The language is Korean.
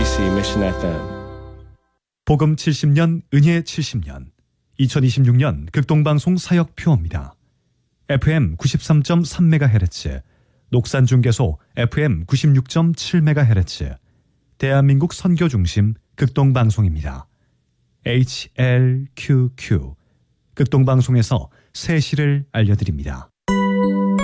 KBC Mission FM. 복음 70년, 은혜 70년, 2026년 극동방송 사역표입니다. FM 93.3MHz, 녹산중계소 FM 96.7MHz, 대한민국 선교중심 극동방송입니다. HLQQ, 극동방송에서 새 시를 알려드립니다.